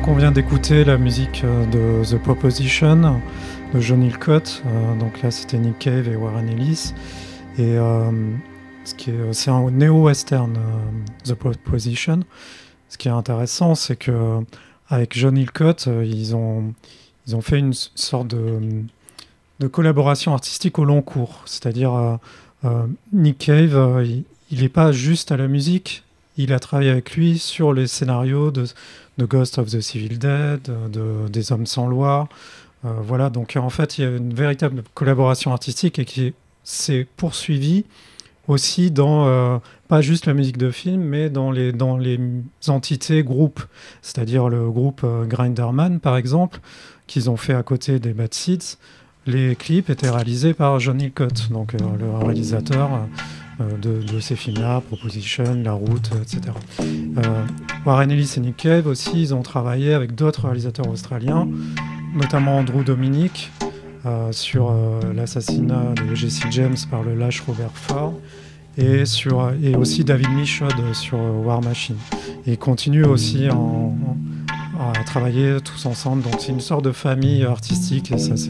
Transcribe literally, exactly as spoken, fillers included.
Donc on vient d'écouter la musique de The Proposition de John Hillcoat. Euh, donc là c'était Nick Cave et Warren Ellis. Et euh, ce qui est, c'est un néo-western, euh, The Proposition. Ce qui est intéressant, c'est que avec John Hillcoat, euh, ils ont ils ont fait une sorte de, de collaboration artistique au long cours. C'est-à-dire euh, euh, Nick Cave, euh, il n'est pas juste à la musique. Il a travaillé avec lui sur les scénarios de, de Ghost of the Civil Dead, de, des Hommes sans loi. Euh, voilà, donc en fait, il y a une véritable collaboration artistique et qui s'est poursuivie aussi dans, euh, pas juste la musique de film, mais dans les, dans les entités groupes. C'est-à-dire le groupe euh, Grinderman, par exemple, qu'ils ont fait à côté des Bad Seeds. Les clips étaient réalisés par John Hillcoat, donc euh, le réalisateur euh, de, de ces films-là, Proposition, La Route, et cetera. Euh, Warren Ellis et Nick Cave aussi, ils ont travaillé avec d'autres réalisateurs australiens, notamment Andrew Dominik, euh, sur euh, l'assassinat de Jesse James par le lâche Robert Ford, et, sur, et aussi David Michaud sur War Machine. Et ils continuent aussi en, en, à travailler tous ensemble, donc c'est une sorte de famille artistique, et ça c'est